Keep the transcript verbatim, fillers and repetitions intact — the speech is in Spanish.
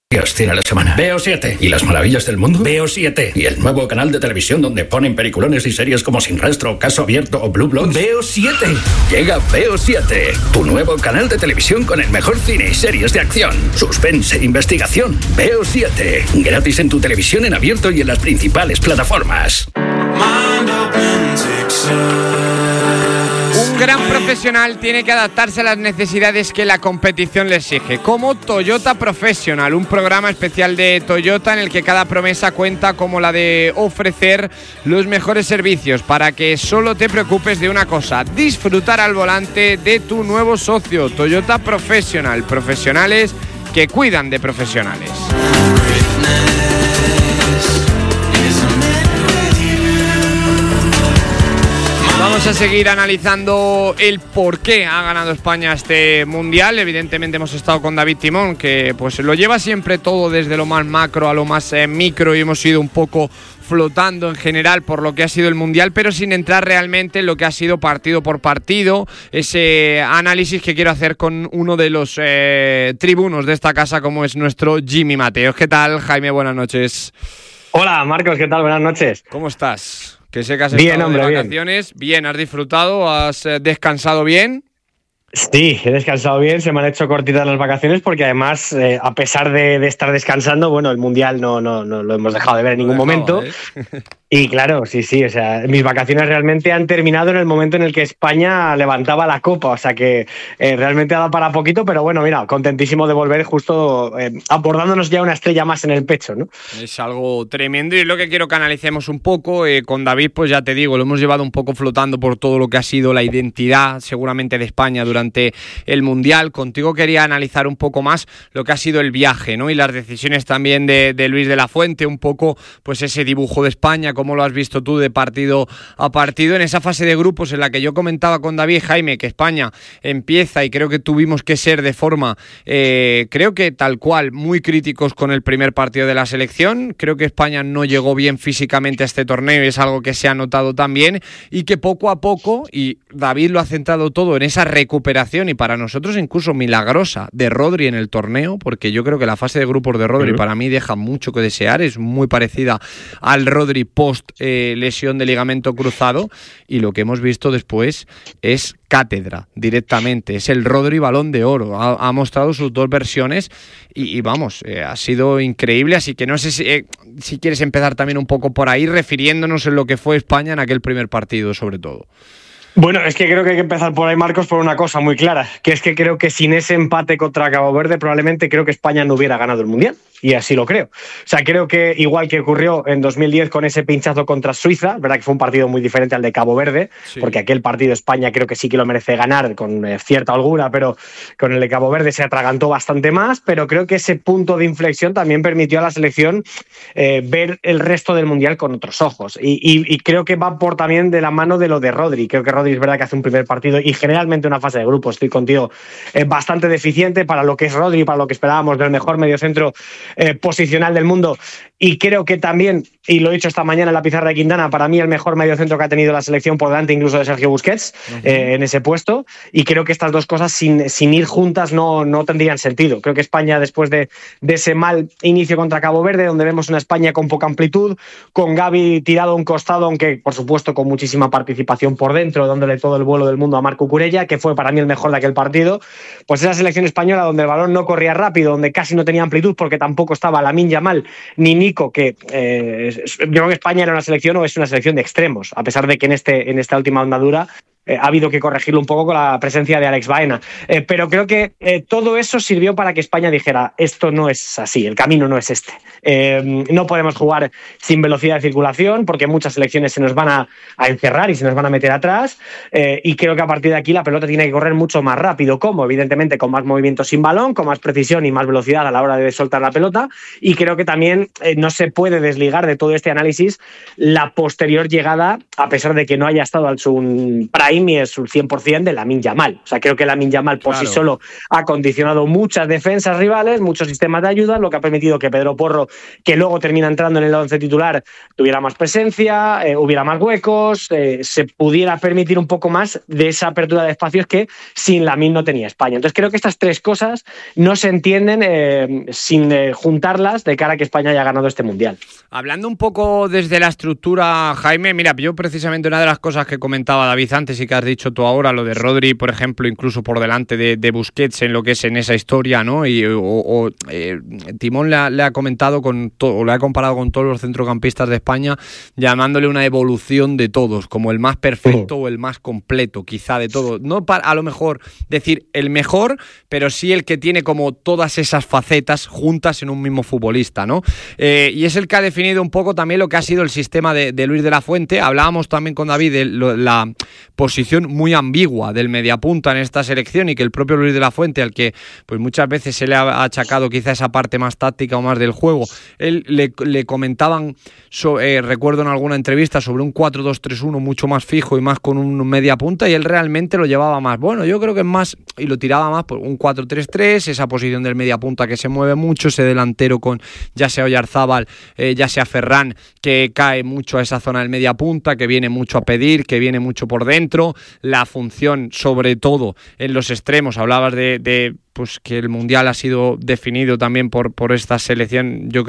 Dios tiene la semana. B O siete. ¿Y las maravillas del mundo? B O siete. ¿Y el nuevo canal de televisión donde ponen peliculones y series como Sin Rastro, Caso Abierto o Blue Bloods? B O siete. Llega B O siete. Tu nuevo canal de televisión con el mejor cine y series de acción, suspense e investigación. B O siete. Gratis en tu televisión en abierto y en las principales plataformas. Un gran profesional tiene que adaptarse a las necesidades que la competición le exige, como Toyota Professional, un programa especial de Toyota en el que cada promesa cuenta como la de ofrecer los mejores servicios para que solo te preocupes de una cosa: disfrutar al volante de tu nuevo socio. Toyota Professional, profesionales que cuidan de profesionales. Vamos a seguir analizando el por qué ha ganado España este Mundial. Evidentemente hemos estado con David Timón, que pues lo lleva siempre todo desde lo más macro a lo más eh, micro, y hemos ido un poco flotando en general por lo que ha sido el Mundial, pero sin entrar realmente en lo que ha sido partido por partido. Ese análisis que quiero hacer con uno de los eh, tribunos de esta casa, como es nuestro Jimmy Mateos. ¿Qué tal, Jaime? Buenas noches. Hola, Marcos, ¿qué tal? Buenas noches. ¿Cómo estás? Que sé que has bien, estado hombre, de vacaciones. Bien. bien, ¿has disfrutado? ¿Has descansado bien? Sí, he descansado bien, se me han hecho cortitas las vacaciones porque además, eh, a pesar de, de estar descansando, bueno, el Mundial no, no, no lo hemos dejado de ver en ningún dejaba, momento. ¿eh? Y claro, sí, sí, o sea, mis vacaciones realmente han terminado en el momento en el que España levantaba la copa, o sea que eh, realmente ha dado para poquito, pero bueno, mira, contentísimo de volver justo eh, abordándonos ya una estrella más en el pecho, ¿no? Es algo tremendo y es lo que quiero que analicemos un poco. Eh, con David, pues ya te digo, lo hemos llevado un poco flotando por todo lo que ha sido la identidad seguramente de España durante el Mundial. Contigo quería analizar un poco más lo que ha sido el viaje, ¿no? Y las decisiones también de, de Luis de la Fuente, un poco pues ese dibujo de España. ¿Cómo lo has visto tú de partido a partido en esa fase de grupos en la que yo comentaba con David, Jaime, que España empieza, y creo que tuvimos que ser de forma, eh, creo que tal cual, muy críticos con el primer partido de la selección? Creo que España no llegó bien físicamente a este torneo y es algo que se ha notado también, y que poco a poco, y David lo ha centrado todo en esa recuperación, y para nosotros incluso milagrosa, de Rodri en el torneo, porque yo creo que la fase de grupos de Rodri uh-huh. para mí deja mucho que desear, es muy parecida al Rodri post Eh, lesión de ligamento cruzado, y lo que hemos visto después es cátedra directamente, es el Rodri Balón de Oro, ha, ha mostrado sus dos versiones y, y vamos, eh, ha sido increíble, así que no sé si, eh, si quieres empezar también un poco por ahí, refiriéndonos en lo que fue España en aquel primer partido sobre todo. Bueno, es que creo que hay que empezar por ahí, Marcos, por una cosa muy clara, que es que creo que sin ese empate contra Cabo Verde probablemente creo que España no hubiera ganado el Mundial, y así lo creo. O sea, creo que igual que ocurrió en dos mil diez con ese pinchazo contra Suiza, verdad que fue un partido muy diferente al de Cabo Verde, sí. porque aquel partido España creo que sí que lo merece ganar con eh, cierta holgura, pero con el de Cabo Verde se atragantó bastante más, pero creo que ese punto de inflexión también permitió a la selección eh, ver el resto del Mundial con otros ojos, y, y, y creo que va por también de la mano de lo de Rodri. Creo que Rodri es verdad que hace un primer partido y generalmente una fase de grupo, estoy contigo, eh, bastante deficiente para lo que es Rodri, para lo que esperábamos del mejor mediocentro eh, posicional del mundo, y creo que también, y lo he dicho esta mañana en la pizarra de Quintana, para mí el mejor mediocentro que ha tenido la selección, por delante incluso de Sergio Busquets, uh-huh. eh, en ese puesto, y creo que estas dos cosas sin, sin ir juntas no, no tendrían sentido. Creo que España, después de, de ese mal inicio contra Cabo Verde, donde vemos una España con poca amplitud, con Gavi tirado a un costado, aunque por supuesto con muchísima participación por dentro, dándole todo el vuelo del mundo a Marc Cucurella, que fue para mí el mejor de aquel partido, pues esa selección española donde el balón no corría rápido, donde casi no tenía amplitud porque tampoco estaba Lamine Yamal ni Nico, que eh, yo creo que España era una selección o es una selección de extremos, a pesar de que en, este, en esta última andadura Eh, ha habido que corregirlo un poco con la presencia de Alex Baena, eh, pero creo que eh, todo eso sirvió para que España dijera: esto no es así, el camino no es este, eh, no podemos jugar sin velocidad de circulación porque muchas selecciones se nos van a, a encerrar y se nos van a meter atrás, eh, y creo que a partir de aquí la pelota tiene que correr mucho más rápido. ¿Cómo? Evidentemente con más movimiento sin balón, con más precisión y más velocidad a la hora de soltar la pelota, y creo que también eh, no se puede desligar de todo este análisis la posterior llegada, a pesar de que no haya estado al su prime mí es un cien por ciento de Lamine Yamal. O sea, creo que Lamine Yamal por Claro. sí solo ha condicionado muchas defensas rivales, muchos sistemas de ayuda, lo que ha permitido que Pedro Porro, que luego termina entrando en el once titular, tuviera más presencia, eh, hubiera más huecos, eh, se pudiera permitir un poco más de esa apertura de espacios que sin Lamine no tenía España. Entonces creo que estas tres cosas no se entienden eh, sin eh, juntarlas de cara a que España haya ganado este Mundial. Hablando un poco desde la estructura, Jaime, mira, yo precisamente una de las cosas que comentaba David antes y que has dicho tú ahora, lo de Rodri, por ejemplo, incluso por delante de, de Busquets en lo que es en esa historia, ¿no? Y o, o, eh, Timón le ha, le ha comentado con to, o le ha comparado con todos los centrocampistas de España, llamándole una evolución de todos, como el más perfecto uh-huh. o el más completo, quizá de todo. No para, a lo mejor decir el mejor, pero sí el que tiene como todas esas facetas juntas en un mismo futbolista, ¿no? Eh, y es el que ha definido un poco también lo que ha sido el sistema de, de Luis de la Fuente. Hablábamos también con David de lo, la posición muy ambigua del mediapunta en esta selección y que el propio Luis de la Fuente, al que pues muchas veces se le ha achacado quizá esa parte más táctica o más del juego, él le, le comentaban, so, eh, recuerdo en alguna entrevista, sobre un cuatro dos tres uno mucho más fijo y más con un mediapunta, y él realmente lo llevaba más, bueno, yo creo que es más, y lo tiraba más por un cuatro tres tres, esa posición del mediapunta que se mueve mucho, ese delantero con ya sea Oyarzábal, eh, ya sea Ferran, que cae mucho a esa zona del media punta, que viene mucho a pedir, que viene mucho por dentro, la función sobre todo en los extremos. Hablabas de, de pues que el Mundial ha sido definido también por, por esta selección, yo creo